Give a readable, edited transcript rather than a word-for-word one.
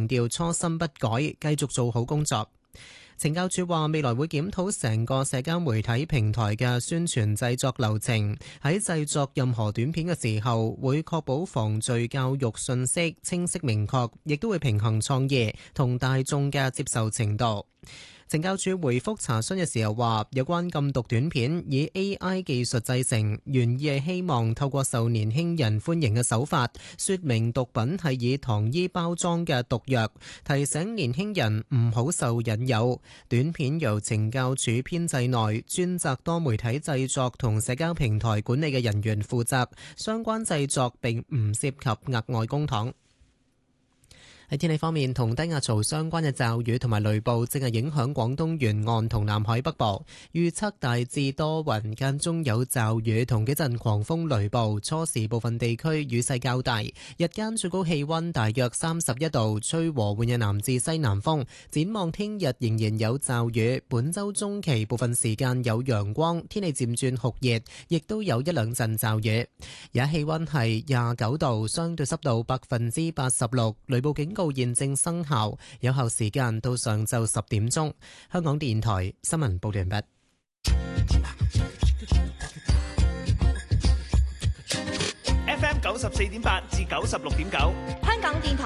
強調初心不改，繼續做好工作。懲教署話，未來會檢討成個社交媒體平台嘅宣傳製作流程，喺製作任何短片嘅時候，會確保防罪教育信息清晰明確，亦都會平衡創意同大眾嘅接受程度。懲教署回覆查詢嘅時候話，有關禁毒短片以 AI 技術製成，原意係希望透過受年輕人歡迎嘅手法，說明毒品係以糖衣包裝嘅毒藥，提醒年輕人唔好受引誘。短片由懲教署編製內專責多媒體製作同社交平台管理嘅人員負責，相關製作並唔涉及額外公帑。喺天氣方面，同低壓槽相關嘅驟雨同埋雷暴正係影響廣東沿岸同南海北部，預測大致多雲，間中有驟雨同幾陣狂風雷暴，初時部分地區雨勢較大，日間最高氣溫大約31度，吹和緩嘅南至西南風。展望聽日仍然有驟雨，本周中期部分時間有陽光，天氣漸轉酷熱，亦都有一兩陣驟雨。而家氣溫係29度，相對濕度86%，雷暴警告現正生效，有效時間到上晝10點鐘。香港電台新聞報道完畢。 FM 94.8至96.9， 香港電台。